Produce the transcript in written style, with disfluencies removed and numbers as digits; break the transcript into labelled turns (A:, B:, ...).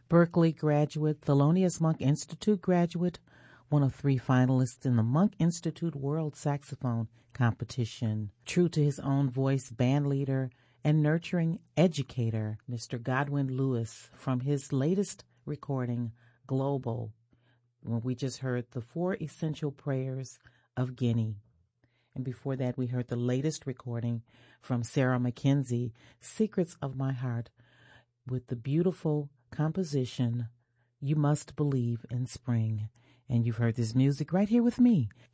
A: Berkeley graduate, Thelonious Monk Institute graduate, one of 3 finalists in the Monk Institute World Saxophone Competition. True to his own voice, band leader and nurturing educator, Mr. Godwin Lewis, from his latest recording, Global, when we just heard the 4 Essential Prayers of Guinea. And before that, we heard the latest recording from Sarah McKenzie, Secrets of My Heart, with the beautiful composition, You Must Believe in Spring. And you've heard this music right here with me,